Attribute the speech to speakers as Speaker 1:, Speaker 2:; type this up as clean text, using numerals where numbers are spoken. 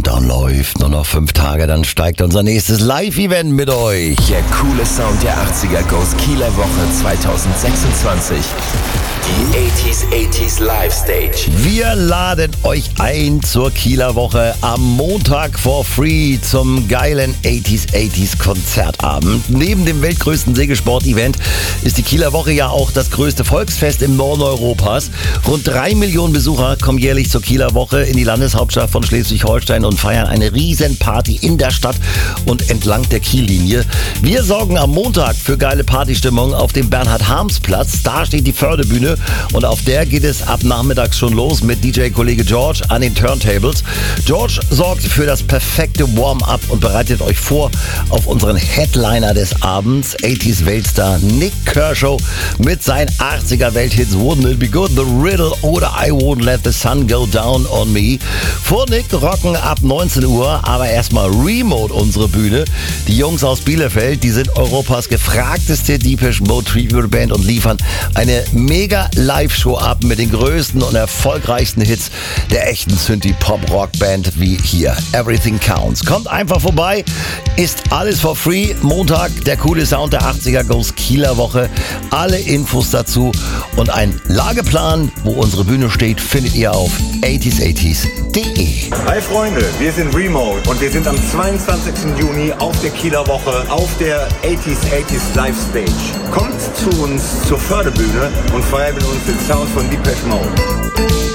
Speaker 1: Countdown läuft. Nur noch 5 Tage, dann steigt unser nächstes Live-Event mit euch.
Speaker 2: Der coole Sound der 80er Goes Kieler Woche 2026. Die 80s Live Stage.
Speaker 1: Wir laden euch ein zur Kieler Woche am Montag for free zum geilen 80s Konzertabend. Neben dem weltgrößten Segelsport-Event ist die Kieler Woche ja auch das größte Volksfest im Norden Europas. Rund 3 Millionen Besucher kommen jährlich zur Kieler Woche in die Landeshauptstadt von Schleswig-Holstein und feiern eine Riesenparty in der Stadt und entlang der Kiellinie. Wir sorgen am Montag für geile Partystimmung auf dem Bernhard-Harms-Platz. Da steht die Förderbühne und auf der geht es ab nachmittags schon los mit DJ-Kollege George an den Turntables. George sorgt für das perfekte Warm-up und bereitet euch vor auf unseren Headliner des Abends, 80s-Weltstar Nik Kershaw mit seinen 80er-Welthits Wouldn't It Be Good, The Riddle oder I Won't Let the Sun Go Down on Me. Vor Nick rocken ab 19 Uhr aber erstmal Remote unsere Bühne. Die Jungs aus Bielefeld, die sind Europas gefragteste Depeche Mode Tribute Band und liefern eine mega Live-Show ab mit den größten und erfolgreichsten Hits der echten Synthie-Pop-Rock-Band wie hier. Everything Counts. Kommt einfach vorbei, ist alles for free. Montag, der coole Sound der 80er Goes Kieler Woche. Alle Infos dazu und ein Lageplan, wo unsere Bühne steht, findet ihr auf 80s80s.de.
Speaker 3: Hi Freunde, wir sind Remote und wir sind am 22. Juni auf der Kieler Woche auf der 80s Live Stage. Kommt zu uns zur Förderbühne und feiert mit uns den Sound von Depeche Mode.